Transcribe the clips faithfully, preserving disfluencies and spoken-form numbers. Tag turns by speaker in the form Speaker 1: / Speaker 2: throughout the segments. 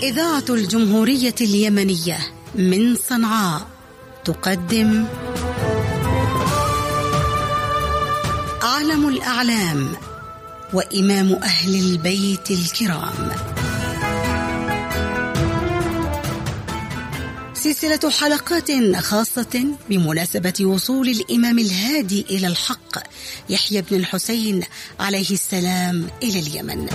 Speaker 1: إذاعة الجمهورية اليمنية من صنعاء تقدم عالم الأعلام وإمام أهل البيت الكرام، سلسلة حلقات خاصة بمناسبة وصول الإمام الهادي إلى الحق يحيى بن الحسين عليه السلام إلى اليمن.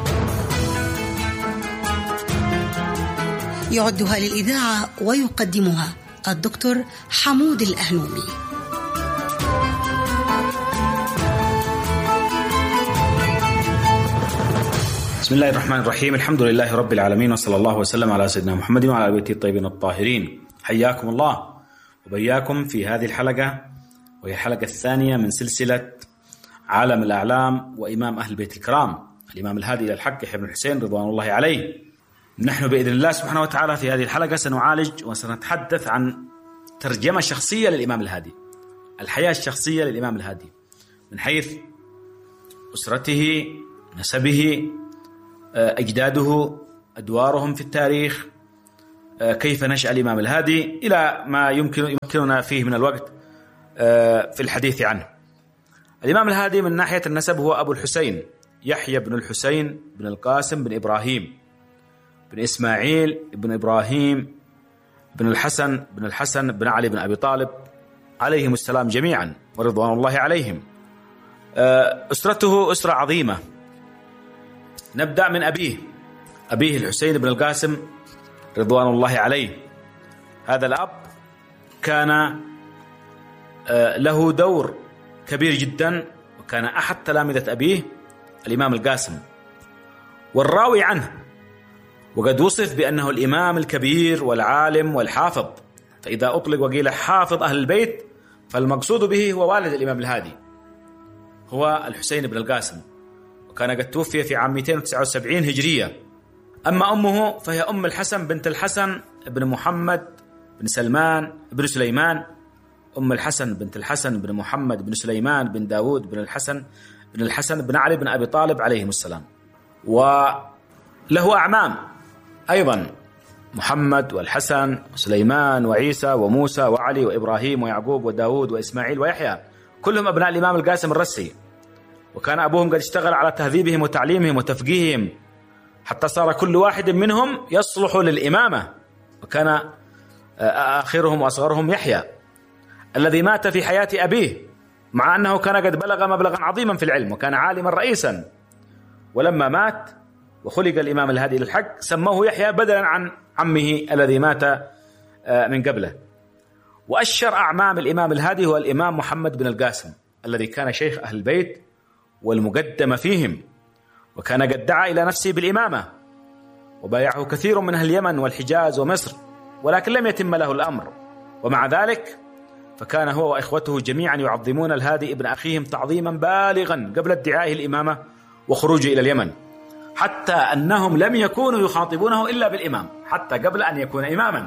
Speaker 1: يعدها للإذاعة ويقدمها الدكتور حمود الأهنومي.
Speaker 2: بسم الله الرحمن الرحيم، الحمد لله رب العالمين، وصلى الله وسلم على سيدنا محمد وعلى آل بيته الطيبين الطاهرين. حياكم الله وبياكم في هذه الحلقة، وهي الحلقة الثانية من سلسلة عالم الأعلام وإمام أهل البيت الكرام، الإمام الهادي إلى الحق يحيى بن الحسين رضوان الله عليه. نحن بإذن الله سبحانه وتعالى في هذه الحلقة سنعالج وسنتحدث عن ترجمة شخصية للإمام الهادي، الحياة الشخصية للإمام الهادي من حيث أسرته، نسبه، أجداده، أدوارهم في التاريخ، كيف نشأ الإمام الهادي، إلى ما يمكن يمكننا فيه من الوقت في الحديث عنه. الإمام الهادي من ناحية النسب هو أبو الحسين يحيى بن الحسين بن القاسم بن إبراهيم بن إسماعيل بن إبراهيم بن الحسن بن الحسن بن علي بن أبي طالب عليهم السلام جميعا ورضوان الله عليهم. أسرته أسرة عظيمة. نبدأ من أبيه أبيه الحسين بن القاسم رضوان الله عليه. هذا الأب كان له دور كبير جدا، وكان أحد تلامذة أبيه الإمام القاسم والراوي عنه، وقد وصف بأنه الإمام الكبير والعالم والحافظ. فإذا أطلق وقيل حافظ أهل البيت فالمقصود به هو والد الإمام الهادي، هو الحسين بن القاسم، وكان قد توفي في عام مئتين وتسعة وسبعين هجرية. أما أمه فهي أم الحسن بنت الحسن بن محمد بن سلمان بن سليمان، أم الحسن بنت الحسن بن محمد بن سليمان بن داود بن الحسن بن الحسن بن علي بن أبي طالب عليهم السلام. وله أعمام أيضا، محمد والحسن وسليمان وعيسى وموسى وعلي وإبراهيم ويعقوب وداود وإسماعيل ويحيى، كلهم أبناء الإمام القاسم الرسي. وكان أبوهم قد اشتغل على تهذيبهم وتعليمهم وتفقيههم حتى صار كل واحد منهم يصلح للإمامة. وكان آخرهم وأصغرهم يحيى الذي مات في حياة أبيه، مع أنه كان قد بلغ مبلغا عظيما في العلم وكان عالما رئيسا. ولما مات وخلق الإمام الهادي للحق سموه يحيى بدلا عن عمه الذي مات من قبله. وأشهر أعمام الإمام الهادي هو الإمام محمد بن القاسم الذي كان شيخ أهل البيت والمقدم فيهم، وكان قد دعا إلى نفسه بالإمامة، وبايعه كثير من أهل اليمن والحجاز ومصر، ولكن لم يتم له الأمر. ومع ذلك فكان هو وإخوته جميعا يعظمون الهادي ابن أخيهم تعظيما بالغا قبل ادعائه الإمامة وخروجه إلى اليمن، حتى أنهم لم يكونوا يخاطبونه إلا بالإمام حتى قبل أن يكون إماما،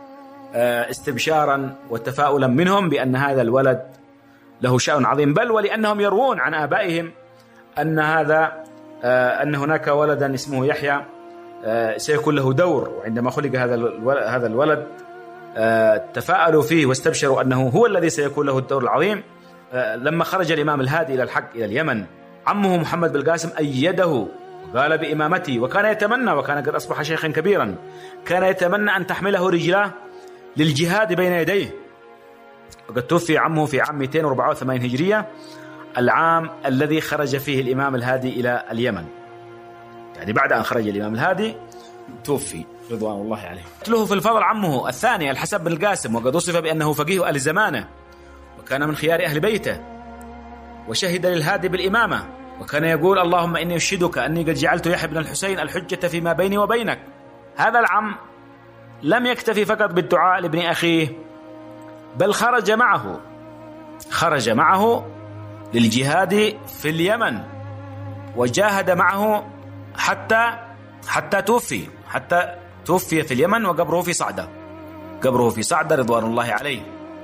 Speaker 2: استبشارا وتفاؤلا منهم بأن هذا الولد له شأن عظيم، بل ولأنهم يروون عن آبائهم أن هذا أن هناك ولدا اسمه يحيى سيكون له دور. وعندما خلق هذا هذا الولد تفاءلوا فيه واستبشروا أنه هو الذي سيكون له الدور العظيم. لما خرج الإمام الهادي إلى الحق إلى اليمن، عمه محمد بن القاسم أيده وقال بإمامته، وكان يتمنى، وكان قد أصبح شيخا كبيرا، كان يتمنى أن تحمله رجلاه للجهاد بين يديه. وقد توفي عمه في عام مئتين وأربعة وثمانين هجرية، العام الذي خرج فيه الإمام الهادي إلى اليمن، يعني بعد أن خرج الإمام الهادي توفي رضوان الله عليه. له في الفضل عمه الثاني الحسن بن القاسم، وقد وصف بأنه فقيه أهل زمانه، وكان من خيار أهل بيته، وشهد للهادي بالإمامة، وكان يقول اللهم إني أشهدك أني قد جعلت يحيى بن الحسين الحجة فيما بيني وبينك. هذا العم لم يكتفي فقط بالدعاء لابن أخيه، بل خرج معه خرج معه للجهاد في اليمن، وجاهد معه حتى حتى توفي حتى توفي في اليمن، وقبره في صعدة قبره في صعدة رضوان الله عليه.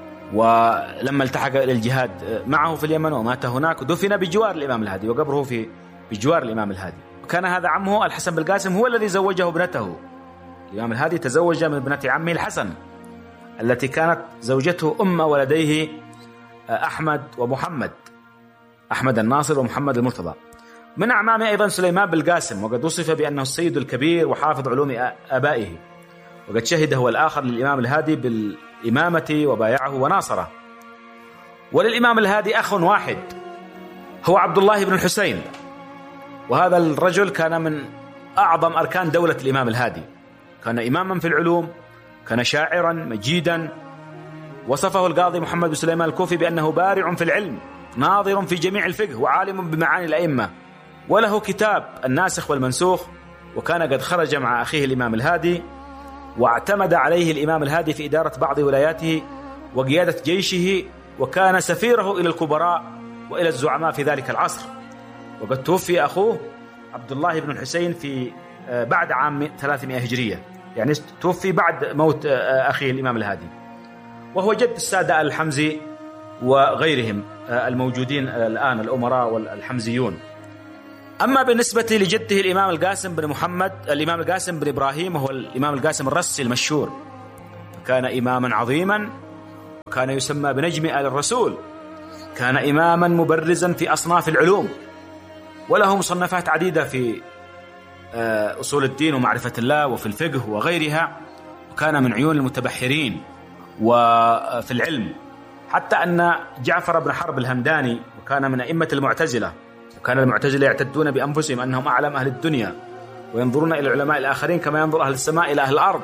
Speaker 2: ولما التحق إلى الجهاد معه في اليمن ومات هناك، دفن بجوار الإمام الهادي، وقبره في بجوار الإمام الهادي. كان هذا عمه الحسن بن القاسم هو الذي زوجه ابنته الإمام الهادي تزوج من ابنة عمه الحسن التي كانت زوجته أم ولديه أحمد ومحمد، أحمد الناصر ومحمد المرتضى. من أعمامه أيضا سليمان بالقاسم، وقد وصف بأنه السيد الكبير وحافظ علوم آبائه، وقد شهد هو الآخر للإمام الهادي بالإمامة وبايعه وناصره. وللإمام الهادي أخ واحد هو عبد الله بن الحسين، وهذا الرجل كان من أعظم أركان دولة الإمام الهادي، كان إماما في العلوم، كان شاعرا مجيدا. وصفه القاضي محمد بن سليمان الكوفي بأنه بارع في العلم، ناظر في جميع الفقه، وعالم بمعاني الأئمة، وله كتاب الناسخ والمنسوخ. وكان قد خرج مع أخيه الإمام الهادي، واعتمد عليه الإمام الهادي في إدارة بعض ولاياته وقيادة جيشه، وكان سفيره إلى الكبراء وإلى الزعماء في ذلك العصر. وقد توفي أخوه عبد الله بن الحسين في بعد عام ثلاثمائة هجرية، يعني توفي بعد موت أخيه الإمام الهادي، وهو جد السادة الحمزي وغيرهم الموجودين الآن الأمراء والحمزيون. أما بالنسبة لجده الإمام القاسم بن محمد، الإمام القاسم بن إبراهيم، وهو الإمام القاسم الرسي المشهور، كان إماما عظيما، وكان يسمى بنجم آل الرسول، كان إماما مبرزا في أصناف العلوم، وله مصنفات عديدة في أصول الدين ومعرفة الله وفي الفقه وغيرها، وكان من عيون المتبحرين وفي العلم، حتى أن جعفر بن حرب الهمداني وكان من أئمة المعتزلة، وكان المعتزلة يعتدون بأنفسهم أنهم أعلم أهل الدنيا، وينظرون إلى العلماء الآخرين كما ينظر أهل السماء إلى أهل الأرض.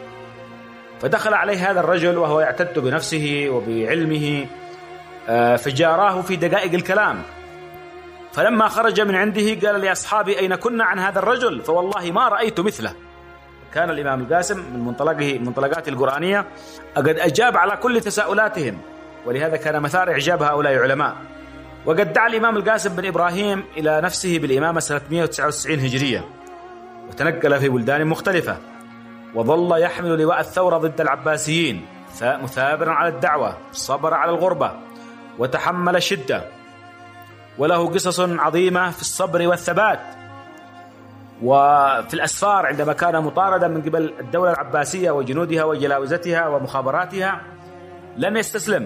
Speaker 2: فدخل عليه هذا الرجل وهو يعتد بنفسه وبعلمه، فجاراه في دقائق الكلام، فلما خرج من عنده قال لأصحابه: أين كنا عن هذا الرجل؟ فوالله ما رأيت مثله. كان الإمام القاسم من منطلقه منطلقات القرآنية قد أجاب على كل تساؤلاتهم، ولهذا كان مثار إعجاب هؤلاء العلماء. وقد دعا الإمام القاسم بن إبراهيم إلى نفسه بالإمامة سنة ثلاثمائة وتسعة وتسعين هجرية، وتنقل في بلدان مختلفة، وظل يحمل لواء الثورة ضد العباسيين، مثابرا على الدعوة، صبر على الغربة، وتحمل الشدة، وله قصص عظيمة في الصبر والثبات. وفي الأسفار عندما كان مطاردا من قبل الدولة العباسية وجنودها وجلاوزتها ومخابراتها لم يستسلم.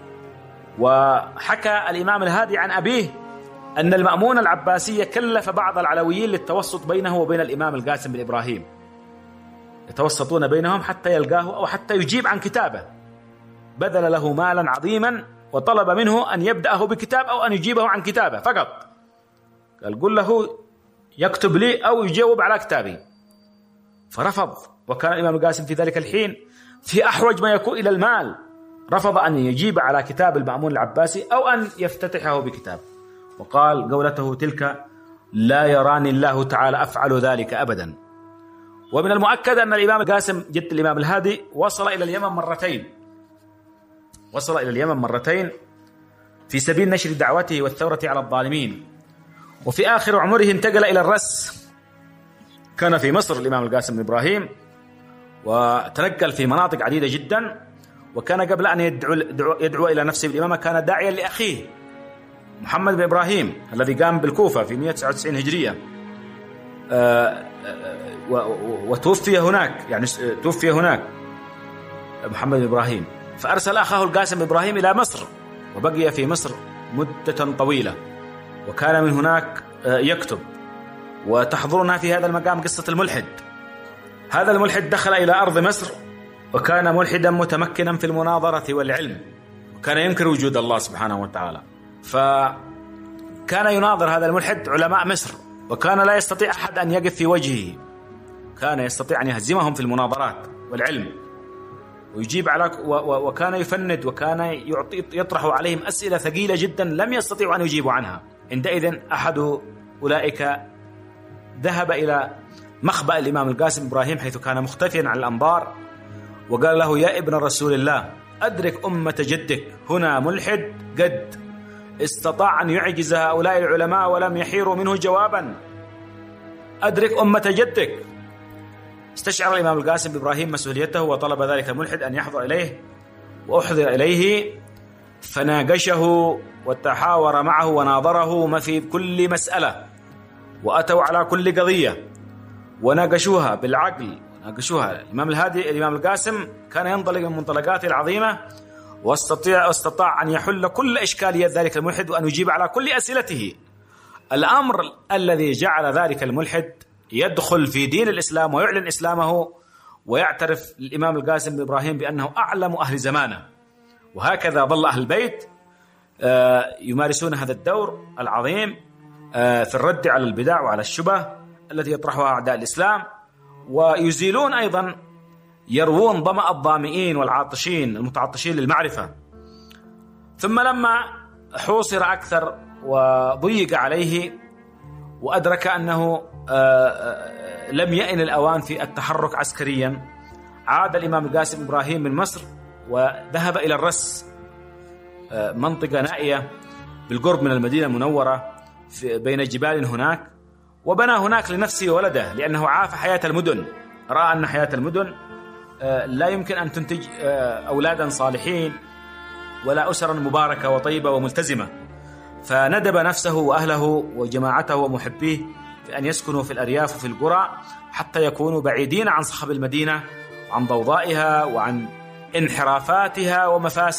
Speaker 2: وحكى الإمام الهادي عن أبيه أن المأمون العباسي كلف بعض العلويين للتوسط بينه وبين الإمام القاسم بن إبراهيم، يتوسطون بينهم حتى يلقاه أو حتى يجيب عن كتابه، بذل له مالا عظيما وطلب منه أن يبدأه بكتاب أو أن يجيبه عن كتابه فقط. قال: قل له يكتب لي أو يجاوب على كتابي، فرفض. وكان الإمام القاسم في ذلك الحين في أحوج ما يكون إلى المال، رفض أن يجيب على كتاب المأمون العباسي أو أن يفتتحه بكتاب، وقال قولته تلك: لا يراني الله تعالى أفعل ذلك أبدا. ومن المؤكد أن الإمام القاسم جد الإمام الهادي وصل إلى اليمن مرتين وصل إلى اليمن مرتين في سبيل نشر دعوته والثورة على الظالمين. وفي آخر عمره انتقل إلى الرس، كان في مصر الإمام القاسم بن إبراهيم، وتنقل في مناطق عديدة جدا. وكان قبل أن يدعو, يدعو إلى نفسه بالإمامة كان داعيا لأخيه محمد بن إبراهيم الذي قام بالكوفة في مئة وتسعة وتسعين هجرية، وتوفي هناك، يعني توفي هناك محمد بن إبراهيم، فأرسل أخاه القاسم بن إبراهيم إلى مصر، وبقي في مصر مدة طويلة، وكان من هناك يكتب. وتحضرنا في هذا المقام قصة الملحد. هذا الملحد دخل إلى أرض مصر، وكان ملحدا متمكنا في المناظرة والعلم، وكان ينكر وجود الله سبحانه وتعالى. فكان يناظر هذا الملحد علماء مصر، وكان لا يستطيع أحد أن يقف في وجهه، كان يستطيع أن يهزمهم في المناظرات والعلم ويجيب على، وكان يفند، وكان يطرح عليهم أسئلة ثقيلة جدا لم يستطيعوا أن يجيبوا عنها. عندئذ أحد أولئك ذهب إلى مخبأ الإمام القاسم إبراهيم حيث كان مختفيا عن الأنظار، وقال له: يا ابن رسول الله، أدرك أمة جدك، هنا ملحد قد استطاع أن يعجز هؤلاء العلماء ولم يحيروا منه جوابا، أدرك أمة جدك. استشعر الإمام القاسم إبراهيم مسؤوليته، وطلب ذلك الملحد أن يحضر إليه، وأحضر إليه فناقشه وتحاور معه وناظره ما في كل مسألة، وأتوا على كل قضية وناقشوها بالعقل ناقشوها. الإمام الهادي الإمام القاسم كان ينطلق من منطلقاته العظيمة، واستطاع واستطاع أن يحل كل إشكاليات ذلك الملحد وأن يجيب على كل أسئلته. الأمر الذي جعل ذلك الملحد يدخل في دين الإسلام ويعلن إسلامه ويعترف الإمام القاسم بن إبراهيم بأنه أعلم أهل زمانه. وهكذا ظل أهل البيت يمارسون هذا الدور العظيم في الرد على البدع وعلى الشبه التي يطرحها أعداء الإسلام، ويزيلون أيضا يروون ظمأ الظامئين والعاطشين المتعطشين للمعرفة. ثم لما حوصر أكثر وضيق عليه وأدرك أنه لم يئن الأوان في التحرك عسكريا، عاد الإمام القاسم إبراهيم من مصر وذهب إلى الرس، منطقة نائية بالقرب من المدينة المنورة بين جبال هناك، وبنى هناك لنفسه وولده، لأنه عاف حياة المدن. رأى أن حياة المدن لا يمكن أن تنتج أولادا صالحين ولا أسرا مباركة وطيبة وملتزمة، فندب نفسه وأهله وجماعته ومحبيه في أن يسكنوا في الأرياف وفي القرى حتى يكونوا بعيدين عن صخب المدينة وعن ضوضائها وعن انحرافاتها ومفاسدها.